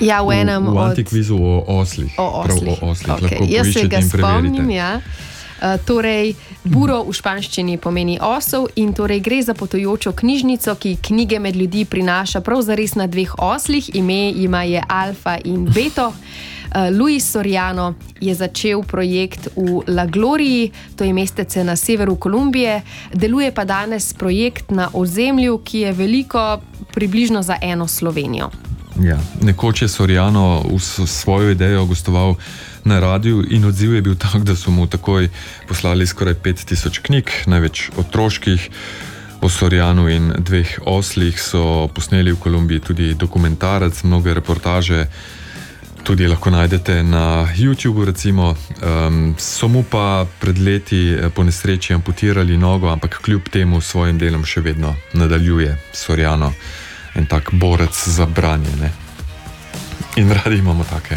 Ja, v enem v antikvizu o oslih. O oslih. Lahko Jaz se ga poiščete in preverite. spomnim, ja. Torej, buro v španščini pomeni osel in torej gre za potujočo knjižnico, ki knjige med ljudi prinaša prav zares na 2 oslih. Ime jima je Alfa in Beto. Luis Soriano je začel projekt v La Gloriji, to je mestece na severu Kolumbije. Deluje pa danes projekt na ozemlju, ki je veliko približno za eno Slovenijo. Ja, nekoč je Soriano svojo idejo gostoval na radiju in odziv je bil tak, da so mu takoj poslali skoraj 5000 knjig, največ otroških. O Sorianu in 2 oslih so posneli v Kolumbiji tudi dokumentarec, mnoge reportaže tudi lahko najdete na YouTubeu recimo. So mu pa pred leti po nesreči amputirali nogo, ampak kljub temu svojim delom še vedno nadaljuje Soriano. En tak borec za branje, ne? In radi imamo take.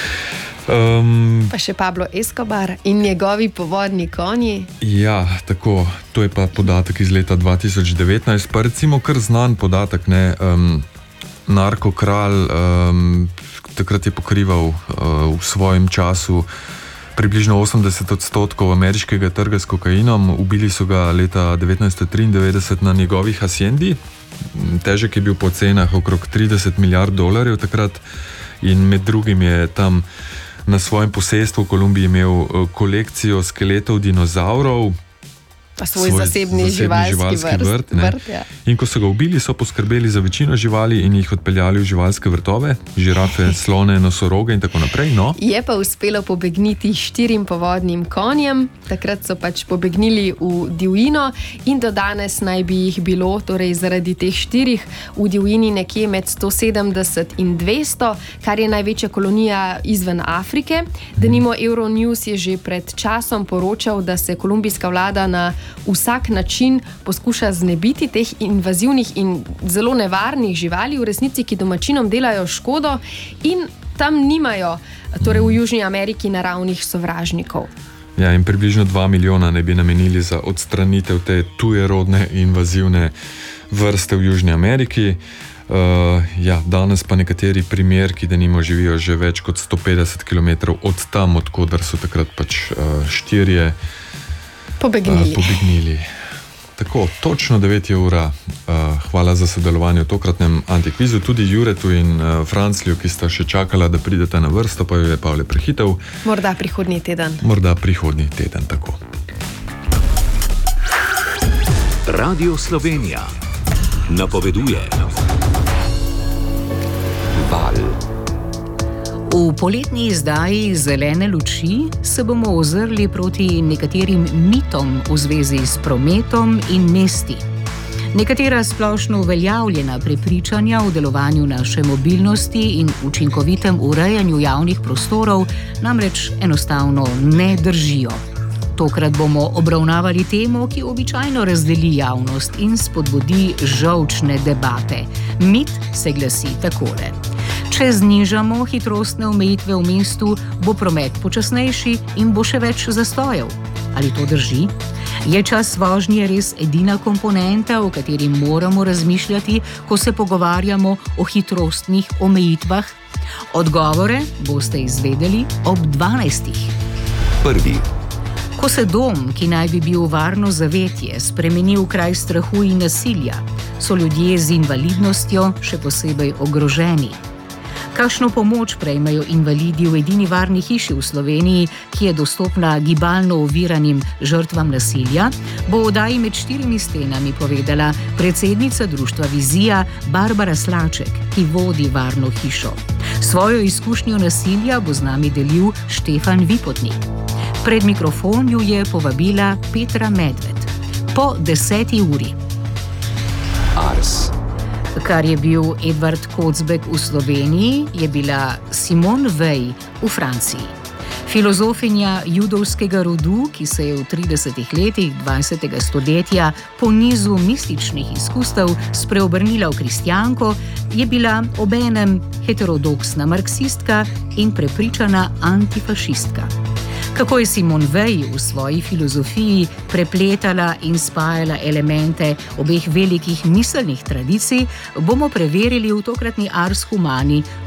Pa še Pablo Escobar in njegovi povodni konji. Ja, tako, to je pa podatek iz leta 2019, pa recimo kar znan podatek, ne, narkokralj, takrat je pokrival v svojem času približno 80% ameriškega trga s kokainom, ubili so ga leta 1993 na njegovi hasiendi, težek je bil po cenah okrog $30 milijard takrat in med drugim je tam na svojem posestvu v Kolumbiji imel kolekcijo skeletov dinozavrov, pa svoj zasebni živalski vrt. Ja. In ko so ga ubili, so poskrbeli za večino živali in jih odpeljali v živalske vrtove, žirafe, slone, nosoroge in tako naprej. No. Je pa uspelo pobegniti 4 povodnim konjem, takrat so pač pobegnili v divjino in do danes naj bi jih bilo, torej zaradi teh 4 v divjini nekje med 170 in 200, kar je največja kolonija izven Afrike. Denimo Euronews je že pred časom poročal, da se kolumbijska vlada na vsak način poskuša znebiti teh invazivnih in zelo nevarnih živali, v resnici, ki domačinom delajo škodo in tam nimajo, torej v Južni Ameriki, naravnih sovražnikov. Ja, in približno 2 milijona ne bi namenili za odstranitev te tujerodne invazivne vrste v Južni Ameriki. Ja, danes pa nekateri primerki, da nimo živijo že več kot 150 km od tam, odkudar so takrat pač 4 pobegnili. Tako, točno 9 ura. Hvala za sodelovanje v tokratnem antikvizu. Tudi Juretu in Franclju, ki sta še čakala, da pridete na vrsto, pa jo je Pavle prehitev. Morda prihodnji teden. Tako. Radio Slovenija napoveduje Val. V poletni izdaji Zelene luči se bomo ozrli proti nekaterim mitom v zvezi s prometom in mesti. Nekatera splošno uveljavljena prepričanja o delovanju naše mobilnosti in učinkovitem urejanju javnih prostorov namreč enostavno ne držijo. Tokrat bomo obravnavali temo, ki običajno razdeli javnost in spodbudi žolčne debate. Mit se glasi takole: če znižamo hitrostne omejitve v mestu, bo promet počasnejši in bo še več zastojev. Ali to drži? Je čas vožnje res edina komponenta, o kateri moramo razmišljati, ko se pogovarjamo o hitrostnih omejitvah? Odgovore boste izvedeli ob 12. Prvi. Ko se dom, ki naj bi bil varno zavetje, spremeni v kraj strahu in nasilja, so ljudje z invalidnostjo še posebej ogroženi. Kakšno pomoč prejmejo invalidi v edini varni hiši v Sloveniji, ki je dostopna gibalno oviranim žrtvam nasilja, bo v oddaji Med 4 stenami povedala predsednica društva Vizija Barbara Slaček, ki vodi varno hišo. Svojo izkušnjo nasilja bo z nami delil Štefan Vipotnik. Pred mikrofon ju je povabila Petra Medved. Po 10. uri. Ars. Kar je bil Edvard Kocbek v Sloveniji, je bila Simone Weil v Franciji. Filozofinja judovskega rodu, ki se je v 30. letih 20. stoletja po nizu mističnih izkustev spreobrnila v kristjanko, je bila obenem heterodoksna marksistka in prepričana antifašistka. Kako je Simone Weil v svoji filozofiji prepletala in spajala elemente obeh velikih miselnih tradicij, bomo preverili v tokratni Ars Humani